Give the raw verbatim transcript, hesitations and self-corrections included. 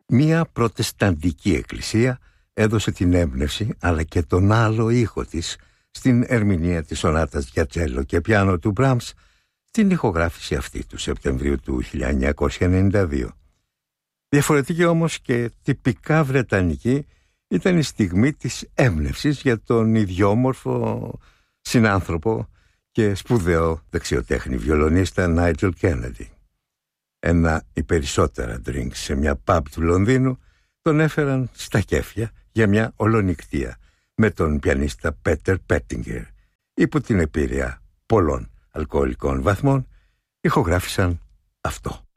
Μία προτεσταντική εκκλησία έδωσε την έμπνευση αλλά και τον άλλο ήχο της στην ερμηνεία της σονάτας για τσέλο και πιάνο του Μπράμς στην ηχογράφηση αυτή του Σεπτεμβρίου του χίλια εννιακόσια ενενήντα δύο. Διαφορετική όμως και τυπικά βρετανική ήταν η στιγμή της έμπνευσης για τον ιδιόμορφο συνάνθρωπο και σπουδαίο δεξιοτέχνη βιολονίστα Νάιτζελ Κέννεντι. Ένα ή περισσότερα drinks σε μια pub του Λονδίνου τον έφεραν στα κέφια για μια ολονυχτία με τον πιανίστα Πέτερ Πέτιγκερ. Υπό την επίρρεια πολλών αλκοολικών βαθμών ηχογράφησαν αυτό.